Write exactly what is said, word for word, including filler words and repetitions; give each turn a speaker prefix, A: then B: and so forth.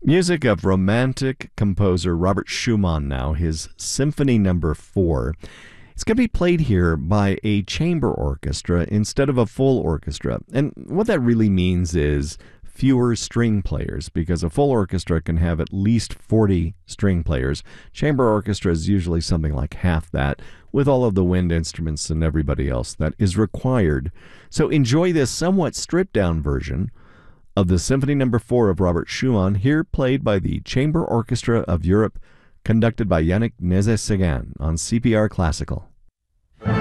A: Music of Romantic composer Robert Schumann now, his Symphony Number four. It's going to be played here by a chamber orchestra instead of a full orchestra. And what that really means is fewer string players, because a full orchestra can have at least forty string players. Chamber orchestra is usually something like half that, with all of the wind instruments and everybody else that is required. So enjoy this somewhat stripped-down version of the Symphony Number four of Robert Schumann, here played by the Chamber Orchestra of Europe, conducted by Yannick Nézet-Séguin on C P R Classical.